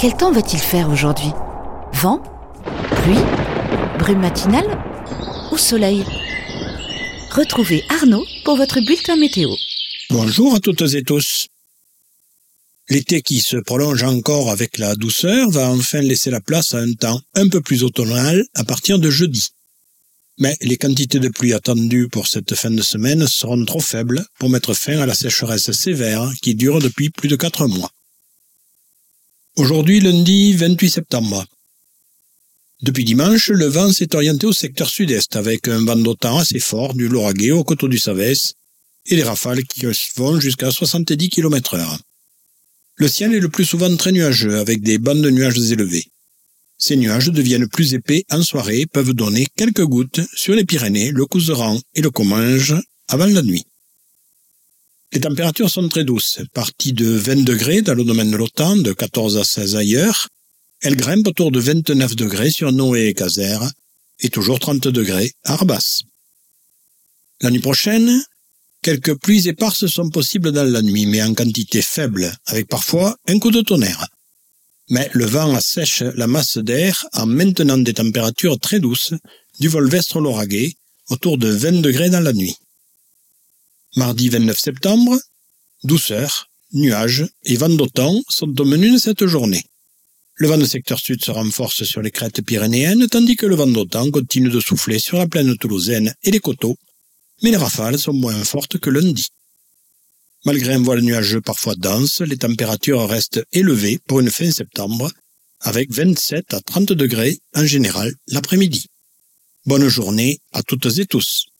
Quel temps va-t-il faire aujourd'hui? Vent? Pluie? Brume matinale? Ou soleil? Retrouvez Arnaud pour votre bulletin météo. Bonjour à toutes et tous. L'été qui se prolonge encore avec la douceur va enfin laisser la place à un temps un peu plus automnal à partir de jeudi. Mais les quantités de pluie attendues pour cette fin de semaine seront trop faibles pour mettre fin à la sécheresse sévère qui dure depuis plus de 4 mois. Aujourd'hui, lundi 28 septembre. Depuis dimanche, le vent s'est orienté au secteur sud-est avec un vent d'OTAN assez fort du Lauragais au coteau du Savès et des rafales qui vont jusqu'à 70 km/h. Le ciel est le plus souvent très nuageux avec des bandes de nuages élevés. Ces nuages deviennent plus épais en soirée et peuvent donner quelques gouttes sur les Pyrénées, le Couserans et le Comminges avant la nuit. Les températures sont très douces, parties de 20 degrés dans le domaine de l'OTAN, de 14 à 16 ailleurs. Elles grimpent autour de 29 degrés sur Noé et Caser et toujours 30 degrés à Arbas. La nuit prochaine, quelques pluies éparses sont possibles dans la nuit, mais en quantité faible, avec parfois un coup de tonnerre. Mais le vent assèche la masse d'air en maintenant des températures très douces du Volvestre au Lauragais, autour de 20 degrés dans la nuit. Mardi 29 septembre, douceur, nuages et vent d'OTAN sont au menu de cette journée. Le vent de secteur sud se renforce sur les crêtes pyrénéennes, tandis que le vent d'OTAN continue de souffler sur la plaine toulousaine et les coteaux, mais les rafales sont moins fortes que lundi. Malgré un voile nuageux parfois dense, les températures restent élevées pour une fin septembre, avec 27 à 30 degrés en général l'après-midi. Bonne journée à toutes et tous.